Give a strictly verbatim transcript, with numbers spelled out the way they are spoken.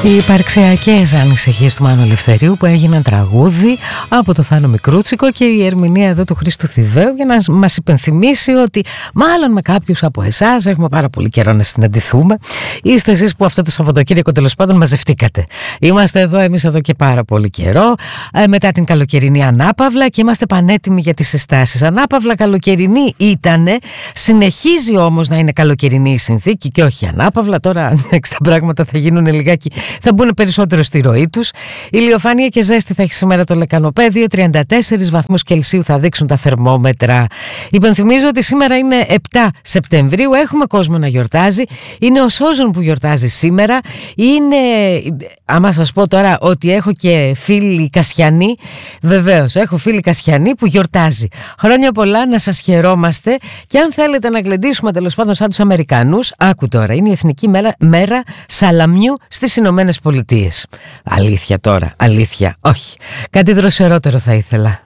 Οι υπαρξιακές ανησυχίες του Μάνου Ελευθερίου που έγιναν τραγούδι από το Θάνο Μικρούτσικο και η ερμηνεία εδώ του Χρήστου Θηβαίου για να μας υπενθυμίσει ότι μάλλον με κάποιους από εσάς έχουμε πάρα πολύ καιρό να συναντηθούμε. Είστε εσείς που αυτό το Σαββατοκύριακο τέλος πάντων μαζευτήκατε. Είμαστε εδώ εμείς εδώ και πάρα πολύ καιρό ε, μετά την καλοκαιρινή ανάπαυλα και είμαστε πανέτοιμοι για τις συστάσεις. Ανάπαυλα καλοκαιρινή ήτανε, συνεχίζει όμως να είναι καλοκαιρινή η συνθήκη και όχι ανάπαυλα. Τώρα τα πράγματα θα γίνουν λιγάκι, θα μπουν περισσότερο στη ροή τους. Ηλιοφάνεια και ζέστη θα έχει σήμερα το Λεκανοπέδιο, τριάντα τέσσερις βαθμούς Κελσίου θα δείξουν τα θερμόμετρα. Υπενθυμίζω ότι σήμερα είναι επτά Σεπτεμβρίου, έχουμε κόσμο να γιορτάζει. Είναι ο Σόζον που γιορτάζει σήμερα. Είναι, άμα σας πω τώρα ότι έχω και φίλη Κασιανή, βεβαίως έχω φίλη Κασιανή που γιορτάζει. Χρόνια πολλά, να σας χαιρόμαστε και αν θέλετε να γλεντήσουμε τέλος πάντων σαν τους Αμερικανούς, άκου τώρα, είναι η Εθνική Μέρα, μέρα Σαλαμιού στις Ηνωμένες Πολιτείες. Αλήθεια τώρα, αλήθεια, όχι. Κάτι δροσερότερο θα ήθελα.